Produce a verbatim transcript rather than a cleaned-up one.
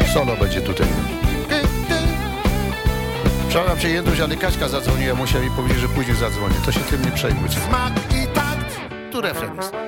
Solo będzie tutaj. Przepraszam cię, Jędruś, ale Kaśka zadzwoniła, musiał mi powiedzieć, że później zadzwonię. To się tym nie przejmuj. Smak i takt. Tu refren jest.